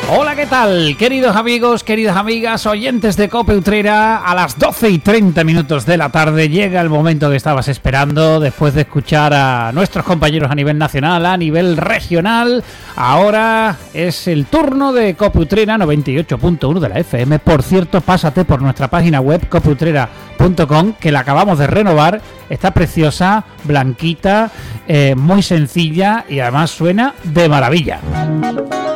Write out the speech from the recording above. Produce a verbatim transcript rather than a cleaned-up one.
Hola, ¿qué tal? Queridos amigos, queridas amigas, oyentes de COPE Utrera, a las doce y treinta minutos de la tarde llega el momento que estabas esperando después de escuchar a nuestros compañeros a nivel nacional, a nivel regional. Ahora es el turno de COPE Utrera noventa y ocho punto uno de la F M. Por cierto, pásate por nuestra página web cope utrera punto com, que la acabamos de renovar. Está preciosa, blanquita, eh, muy sencilla y además suena de maravilla.